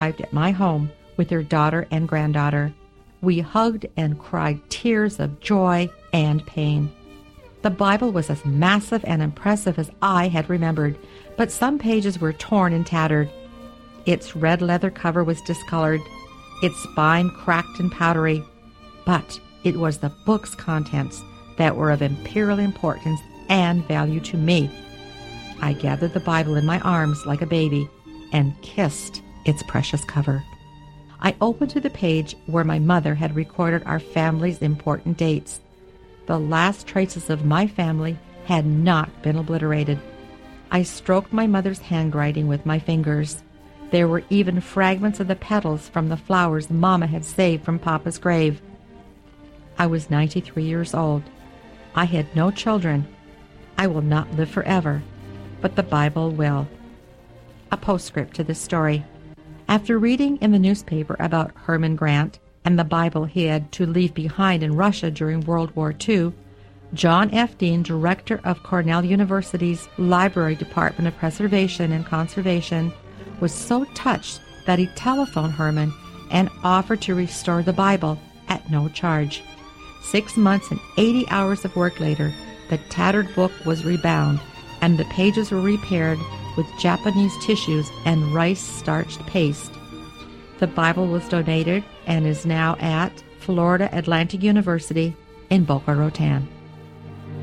arrived at my home with her daughter and granddaughter. We hugged and cried tears of joy and pain. The Bible was as massive and impressive as I had remembered, but some pages were torn and tattered. Its red leather cover was discolored, its spine cracked and powdery, but it was the book's contents that were of imperial importance and value to me. I gathered the Bible in my arms like a baby and kissed its precious cover. I opened to the page where my mother had recorded our family's important dates. The last traces of my family had not been obliterated. I stroked my mother's handwriting with my fingers. There were even fragments of the petals from the flowers Mama had saved from Papa's grave. I was 93 years old. I had no children. I will not live forever, but the Bible will. A postscript to this story. After reading in the newspaper about Herman Grant and the Bible he had to leave behind in Russia during World War II, John F. Dean, director of Cornell University's Library Department of Preservation and Conservation, was so touched that he telephoned Herman and offered to restore the Bible at no charge. 6 months and 80 hours of work later, the tattered book was rebound and the pages were repaired with Japanese tissues and rice-starched paste. The Bible was donated and is now at Florida Atlantic University in Boca Raton.